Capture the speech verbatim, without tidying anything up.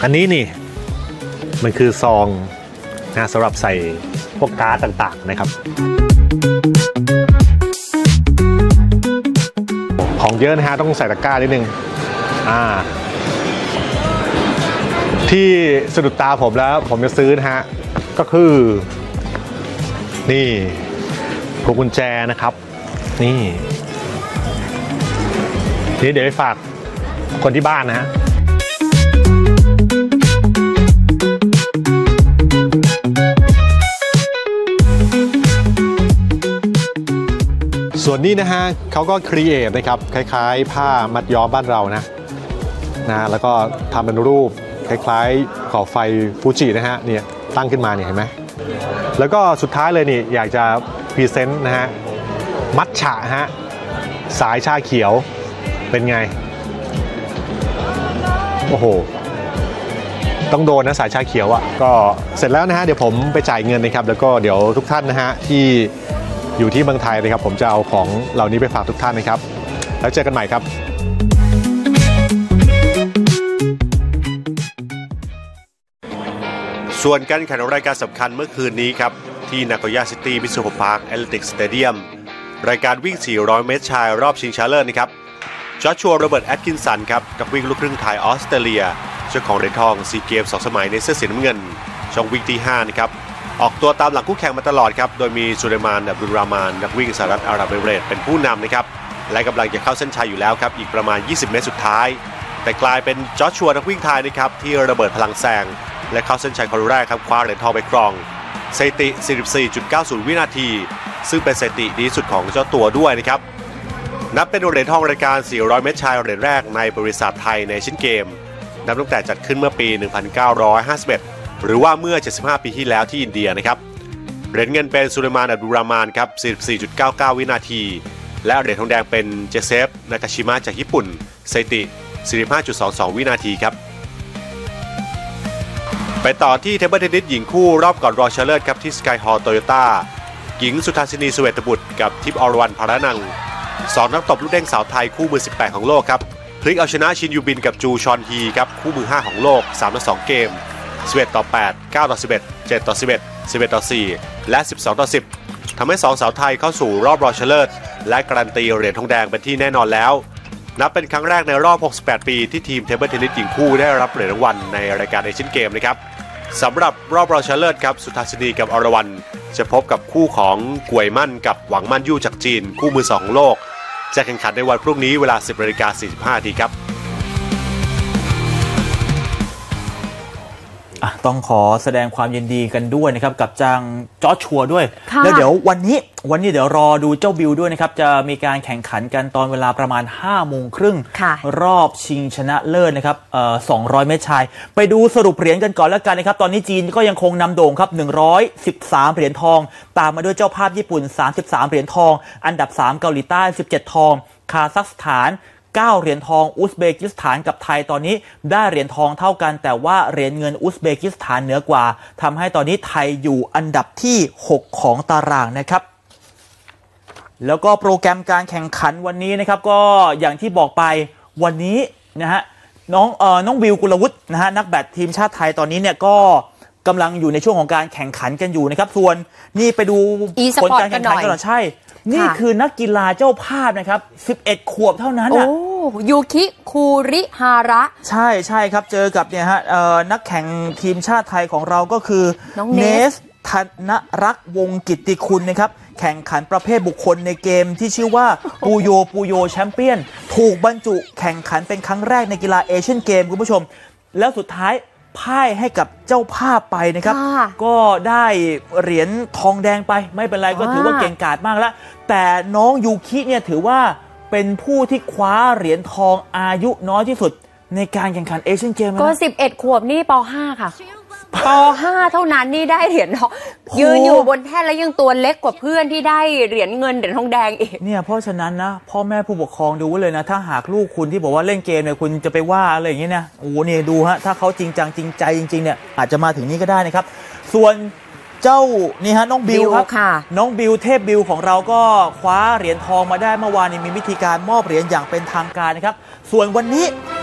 อันนี้นี่มันคือซองนะสำหรับใส่พวกการ์ดต่างๆนะครับของเยอะนะฮะต้องใส่ตะกร้านิดนึงอ่าที่สะดุดตาผมแล้วผมจะซื้อนะฮะก็คือนี่พวงกุญแจนะครับนี่นี่เดี๋ยวไปฝากคนที่บ้านนะฮะส่วนนี้นะฮะเขาก็ครีเอทนะครับคล้ายๆผ้ามัดย้อมบ้านเรานะนะแล้วก็ทำเป็นรูปคล้ายๆขอบไฟฟูจินะฮะเนี่ยตั้งขึ้นมาเนี่ยเห็นไหมแล้วก็สุดท้ายเลยนี่อยากจะพรีเซนต์นะฮะมัทฉะฮะสายชาเขียวเป็นไงโอ้โหต้องโดนนะสายชาเขียวอ่ะก็เสร็จแล้วนะฮะเดี๋ยวผมไปจ่ายเงินนะครับแล้วก็เดี๋ยวทุกท่านนะฮะที่อยู่ที่เมืองไทยนะครับผมจะเอาของเหล่านี้ไปฝากทุกท่านนะครับแล้วเจอกันใหม่ครับส่วนการแข่งรายการสำคัญเมื่อคืนนี้ครับที่นาโกย่าซิตี้มิซูโฮพาร์คแอตเลติกสเตเดียมรายการวิ่งสี่ร้อยเมตรชายรอบชิงชนะเลิศนะครับจอชัวโรเบิร์ตแอตกินสันครับกับวิ่งลูกครึ่งไทยออสเตรเลียเจ้าของเหรียญทองซีเกมสองสมัยในเสื้อสีน้ำเงินช่องวิ่งที่ห้านะครับออกตัวตามหลังคู่แข่งมาตลอดครับโดยมีสุเลมานอับดุลรามานนักวิ่งสหรัฐอาหรับเอมิเรตส์เป็นผู้นำนะครับและกำลังจะเข้าเส้นชัยอยู่แล้วครับอีกประมาณยี่สิบเมตรสุดท้ายแต่กลายเป็นจอชัวนักวิ่งไทยนะครับที่ระเบิดพลังแซงและเข้าเส้นชัยคนแรกครับคว้าเหรียญทองไปครองสถิติ สี่สิบสี่จุดเก้าศูนย์ วินาทีซึ่งเป็นสถิติดีสุดของเจ้าตัวด้วยนะครับนับเป็นเหรียญทองรายการสี่ร้อยเมตรชายเหรียญแรกในบริษัทไทยในเอเชียนเกมนับตั้งแต่จัดขึ้นเมื่อปีหนึ่งพันเก้าร้อยห้าสิบเอ็ดหรือว่าเมื่อเจ็ดสิบห้าปีที่แล้วที่อินเดียนะครับเหรียญเงินเป็นสุเลมานอับดุลรามานครับ สี่สิบสี่จุดเก้าเก้า วินาทีและเหรียญทองแดงเป็นเจเซฟนากาชิมะจากญี่ปุ่นสถิติ สี่สิบห้าจุดสองสอง วินาทีครับไปต่อที่เทเบิลเทนนิสหญิงคู่รอบก่อนรองชนะเลิศครับที่สกายฮอลล์โตโยต้าหญิงสุธาสินี สเวตบุตรกับทิพย์อรวรรณ ภารนังสองนักตบลูกเด้งสาวไทยคู่มือสิบแปดของโลกครับพลิกเอาชนะชินยูบินกับจูชอนฮีครับคู่มือห้าของโลกสามต่อสองเกมสิบเอ็ดต่อแปด เก้าต่อสิบเอ็ด เจ็ดต่อสิบเอ็ด สิบเอ็ดต่อสี่และสิบสองต่อสิบทำให้สองสาวไทยเข้าสู่รอบรองชนะเลิศและการันตีเหรียญทองแดงเป็นที่แน่นอนแล้วนับเป็นครั้งแรกในรอบหกสิบแปดปีที่ทีมเทเบิลเทนนิสหญิงคู่ได้รับเหรียญรางวัลในรายการเอเชียนเกมนะครับสำหรับรอบรองชนะเลิศครับสุธาสินีกับอรวรรณจะพบกับคู่ของกวยมั่นกับหวังมั่นยู่จากจีนคู่มือสองของโลกจะแข่งขันในวันพรุ่งนี้เวลา สิบนาฬิกาสี่สิบห้านาทีครับต้องขอแสดงความยินดีกันด้วยนะครับกับจางจอร์จชัวด้วยแล้วเดี๋ยววันนี้วันนี้เดี๋ยวรอดูเจ้าบิวด้วยนะครับจะมีการแข่งขันกันตอนเวลาประมาณห้าโมงครึ่งรอบชิงชนะเลิศนะครับเอ่อสองร้อยเมตรชายไปดูสรุปเหรียญกันก่อนแล้วกันนะครับตอนนี้จีนก็ยังคงนำโด่งครับหนึ่งร้อยสิบสามเหรียญทองตามมาด้วยเจ้าภาพญี่ปุ่นสามสิบสามเหรียญทองอันดับสามเกาหลีใต้สิบเจ็ดทองคาซัคสถานเก้าเหรียญทองอุซเบกิสถานกับไทยตอนนี้ได้เหรียญทองเท่ากันแต่ว่าเหรียญเงินอุซเบกิสถานเหนือกว่าทำให้ตอนนี้ไทยอยู่อันดับที่หกของตารางนะครับแล้วก็โปรแกรมการแข่งขันวันนี้นะครับก็อย่างที่บอกไปวันนี้นะฮะน้องเอ่อน้องวิวกุลวุฒินะฮะนักแบดทีมชาติไทยตอนนี้เนี่ยก็กำลังอยู่ในช่วงของการแข่งขันกันอยู่นะครับส่วนนี่ไปดูผลการแข่งขันกันหน่อยใช่นี่คือนักกีฬาเจ้าภาพนะครับสิบเอ็ดขวบเท่านั้นอ่ะยูคิคูริฮาระใช่ใช่ครับเจอกับเนี่ยฮะนักแข่งทีมชาติไทยของเราก็คือเนสธนรักษ์วงกิตติคุณนะครับแข่งขันประเภทบุคคลในเกมที่ชื่อว่าปูโยปูโยแชมเปี้ยนถูกบรรจุแข่งขันเป็นครั้งแรกในกีฬาเอเชียนเกมคุณผู้ชมแล้วสุดท้ายพ่ายให้กับเจ้าภาพไปนะครับก็ได้เหรียญทองแดงไปไม่เป็นไรก็ถือว่าเก่งกาจมากแล้วแต่น้องยูคิเนี่ยถือว่าเป็นผู้ที่คว้าเหรียญทองอายุน้อยที่สุดในการแข่งขันเอเชียนเกมก็สิบเอ็ดขวบนี่ป.ห้า ค่ะป.ห้า เท่านั้นนี่ได้เหรียญทองยืนอยู่บนแท่นแล้วยังตัวเล็กกว่าเพื่อนที่ได้เหรียญเงินเหรียญทองแดงอีกเนี่ยเพราะฉะนั้นนะพ่อแม่ผู้ปกครองดูไว้เลยนะถ้าหากลูกคุณที่บอกว่าเล่นเกมเนี่ยคุณจะไปว่าอะไรอย่างเงี้ยนะโอ้โหเนี่ยดูฮะถ้าเขาจริงจังจริงใจจริงๆเนี่ยอาจจะมาถึงนี้ก็ได้นะครับส่วนเจ้านี่ฮะน้องบิวครับน้องบิวเทพบิวของเราก็คว้าเหรียญทองมาได้เมื่อวานนี้มีวิธีการมอบเหรียญอย่างเป็นทางการนะครับส่วนวันนี้